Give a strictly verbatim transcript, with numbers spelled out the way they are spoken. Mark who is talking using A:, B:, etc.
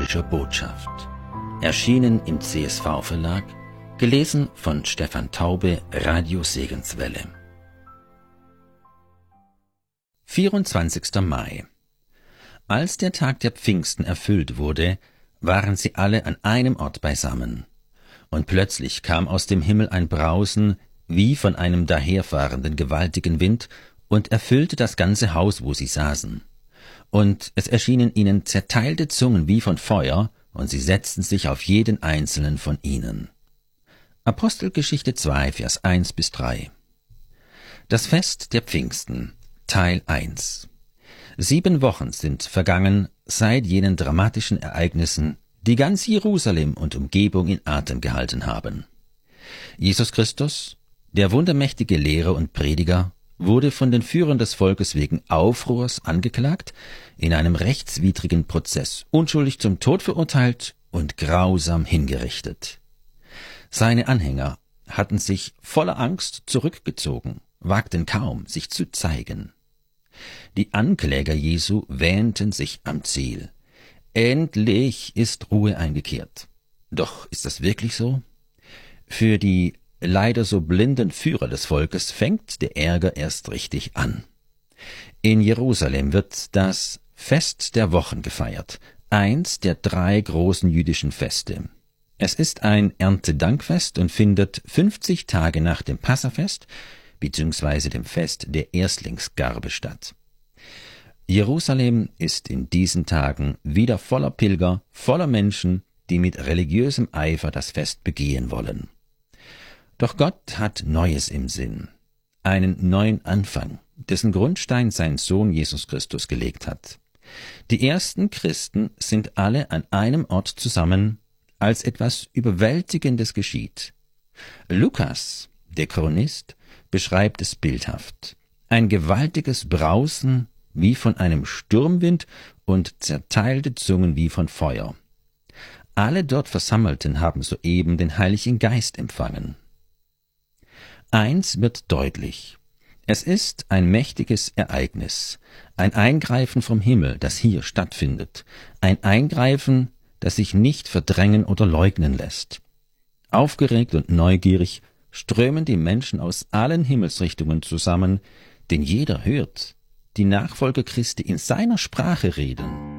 A: biblischer Botschaft. Erschienen im C S V-Verlag, gelesen von Stefan Taube, Radio Segenswelle. vierundzwanzigster Mai. Als der Tag der Pfingsten erfüllt wurde, waren sie alle an einem Ort beisammen. Und plötzlich kam aus dem Himmel ein Brausen, wie von einem daherfahrenden gewaltigen Wind, und erfüllte das ganze Haus, wo sie saßen. Und es erschienen ihnen zerteilte Zungen wie von Feuer, und sie setzten sich auf jeden einzelnen von ihnen. Apostelgeschichte zwei, Vers eins bis drei. Das Fest der Pfingsten, Teil eins. Sieben Wochen sind vergangen seit jenen dramatischen Ereignissen, die ganz Jerusalem und Umgebung in Atem gehalten haben. Jesus Christus, der wundermächtige Lehrer und Prediger, wurde von den Führern des Volkes wegen Aufruhrs angeklagt, in einem rechtswidrigen Prozess unschuldig zum Tod verurteilt und grausam hingerichtet. Seine Anhänger hatten sich voller Angst zurückgezogen, wagten kaum, sich zu zeigen. Die Ankläger Jesu wähnten sich am Ziel. Endlich ist Ruhe eingekehrt. Doch ist das wirklich so? Für die leider so blinden Führer des Volkes fängt der Ärger erst richtig an. In Jerusalem wird das Fest der Wochen gefeiert, eins der drei großen jüdischen Feste. Es ist ein Erntedankfest und findet fünfzig Tage nach dem Passafest bzw. dem Fest der Erstlingsgarbe statt. Jerusalem ist in diesen Tagen wieder voller Pilger, voller Menschen, die mit religiösem Eifer das Fest begehen wollen. Doch Gott hat Neues im Sinn, einen neuen Anfang, dessen Grundstein sein Sohn Jesus Christus gelegt hat. Die ersten Christen sind alle an einem Ort zusammen, als etwas Überwältigendes geschieht. Lukas, der Chronist, beschreibt es bildhaft. Ein gewaltiges Brausen wie von einem Sturmwind und zerteilte Zungen wie von Feuer. Alle dort Versammelten haben soeben den Heiligen Geist empfangen. Eins wird deutlich. Es ist ein mächtiges Ereignis, ein Eingreifen vom Himmel, das hier stattfindet, ein Eingreifen, das sich nicht verdrängen oder leugnen lässt. Aufgeregt und neugierig strömen die Menschen aus allen Himmelsrichtungen zusammen, denn jeder hört die Nachfolger Christi in seiner Sprache reden.